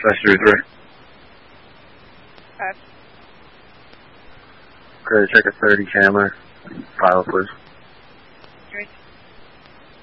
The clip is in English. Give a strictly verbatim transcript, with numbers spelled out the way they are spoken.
That's three three. Okay. Okay, check a thirty camera. File, please.